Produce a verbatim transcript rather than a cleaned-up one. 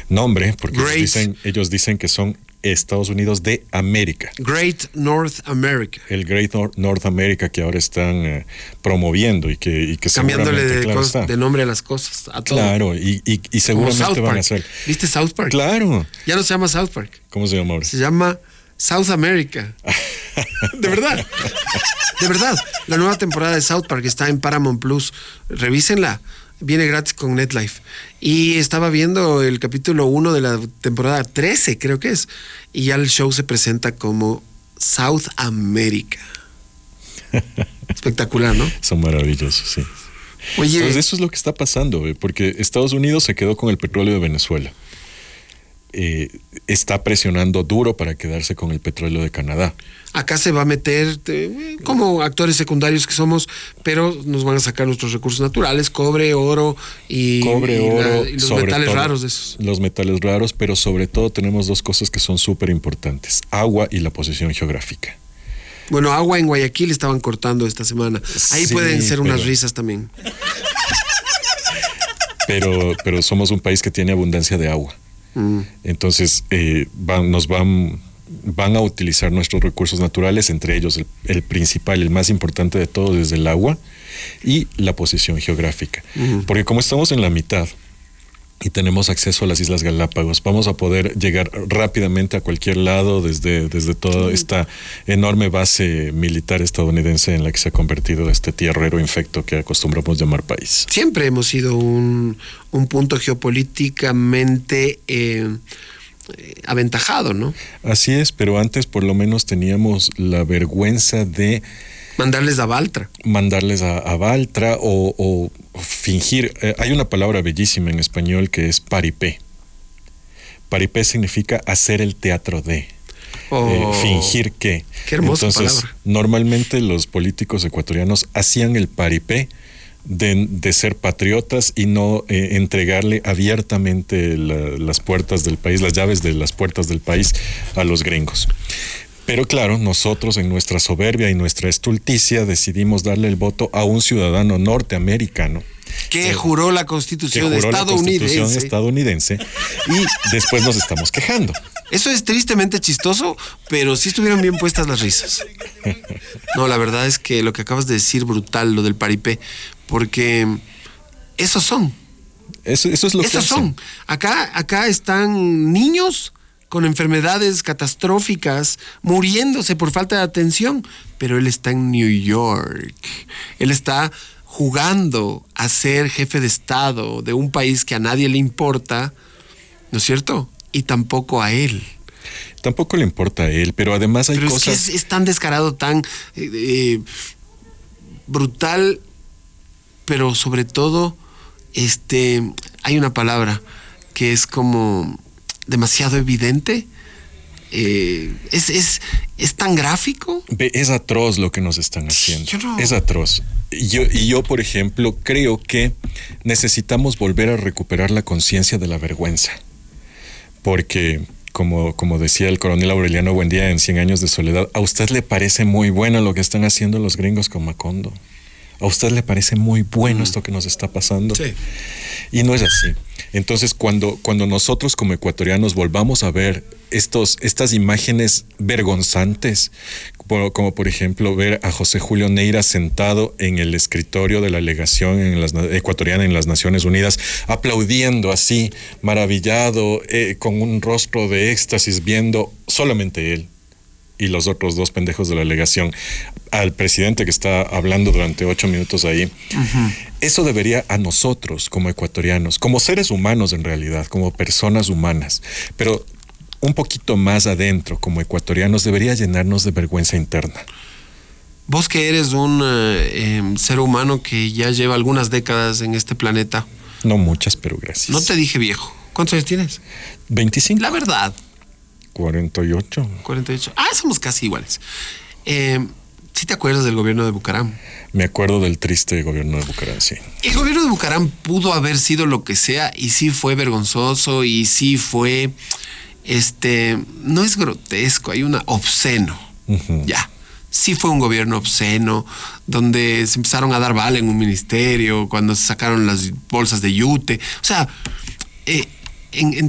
nombre, porque ellos Great. dicen, ellos dicen que son Estados Unidos de América. Great North America. El Great Nor- North America que ahora están eh, promoviendo y que, y que Cambiándole seguramente, de, claro cos- está. de nombre a las cosas, a todo. Claro, y, y, y Como seguramente South van a Park. hacer. ¿Viste South Park? Claro. Ya no se llama South Park. ¿Cómo se llama ahora? Se llama South America. De verdad. De verdad. La nueva temporada de South Park está en Paramount Plus. Revísenla. Viene gratis con NetLife. Y estaba viendo el capítulo uno de la temporada trece, creo que es. Y ya el show se presenta como South America. Espectacular, ¿no? Son maravillosos, sí. Oye, Entonces eso es lo que está pasando, eh, porque Estados Unidos se quedó con el petróleo de Venezuela. Eh, está presionando duro para quedarse con el petróleo de Canadá. acá se va a meter eh, como actores secundarios que somos, pero nos van a sacar nuestros recursos naturales, cobre, oro y, Cobre, y, oro, la, y los sobre metales todo, raros de esos. Los metales raros, pero sobre todo tenemos dos cosas que son súper importantes: agua y la posición geográfica. Bueno, agua en Guayaquil estaban cortando esta semana. Ahí Sí, pueden ser unas pero- risas también. Pero, pero somos un país que tiene abundancia de agua. Mm. Entonces eh, van, nos van, van a utilizar nuestros recursos naturales, entre ellos el, el principal, el más importante de todos es el agua y la posición geográfica. Mm. Porque como estamos en la mitad y tenemos acceso a las Islas Galápagos, vamos a poder llegar rápidamente a cualquier lado desde, desde toda esta enorme base militar estadounidense en la que se ha convertido este tierrero infecto que acostumbramos llamar país. Siempre hemos sido un, un punto geopolíticamente eh, eh, aventajado, ¿no? Así es, pero antes por lo menos teníamos la vergüenza de Mandarles a Baltra. mandarles a, a Baltra o, o fingir. Eh, hay una palabra bellísima en español que es paripé. Paripé significa hacer el teatro de. Oh, eh, fingir que. Qué hermosa Entonces, palabra. normalmente los políticos ecuatorianos hacían el paripé de, de ser patriotas y no eh, entregarle abiertamente la- las puertas del país, las llaves de las puertas del país a los gringos. Pero claro, nosotros en nuestra soberbia y nuestra estulticia decidimos darle el voto a un ciudadano norteamericano Que Eh, juró la que Constitución juró la Constitución estadounidense. estadounidense y después nos estamos quejando. Eso es tristemente chistoso, pero sí estuvieron bien puestas las risas. No, la verdad es que lo que acabas de decir, brutal, lo del paripé, porque esos son, Eso, eso es lo que esos hacen. son. Acá, acá están niños con enfermedades catastróficas, muriéndose por falta de atención, pero él está en New York. Él está jugando a ser jefe de Estado de un país que a nadie le importa, ¿no es cierto? Y tampoco a él. Tampoco le importa a él, pero además hay Pero es que cosas. es, es tan descarado, tan eh, eh, brutal, pero sobre todo, este, hay una palabra que es como demasiado evidente. Eh, es, es, es tan gráfico. Ve, es atroz lo que nos están haciendo. Yo no- Es atroz. Y yo, y yo, por ejemplo, creo que necesitamos volver a recuperar la conciencia de la vergüenza. Porque, como, como decía el coronel Aureliano Buendía en Cien años de soledad, ¿a usted le parece muy bueno lo que están haciendo los gringos con Macondo? ¿A usted le parece muy bueno esto que nos está pasando? Sí. Y no es así. Entonces, cuando, cuando nosotros como ecuatorianos volvamos a ver estos, estas imágenes vergonzantes, como, como por ejemplo ver a José Julio Neira sentado en el escritorio de la legación en las, ecuatoriana en las Naciones Unidas, aplaudiendo así, maravillado, eh, con un rostro de éxtasis, viendo solamente él y los otros dos pendejos de la delegación al presidente que está hablando durante ocho minutos ahí. Uh-huh. Eso debería a nosotros como ecuatorianos, como seres humanos en realidad, como personas humanas, pero un poquito más adentro como ecuatorianos, debería llenarnos de vergüenza interna. Vos que eres un eh, eh, ser humano que ya lleva algunas décadas en este planeta. No muchas, pero gracias. No te dije viejo. ¿Cuántos años tienes? veinticinco. La verdad. cuarenta y ocho. cuarenta y ocho. Ah, somos casi iguales. Eh, ¿Sí te acuerdas del gobierno de Bucaram? Me acuerdo del triste gobierno de Bucaram, sí. El gobierno de Bucaram pudo haber sido lo que sea y sí fue vergonzoso y sí fue, este, no es grotesco, hay una obsceno, uh-huh. Ya. Sí fue un gobierno obsceno, donde se empezaron a dar vale en un ministerio, cuando se sacaron las bolsas de yute. O sea, eh, en, en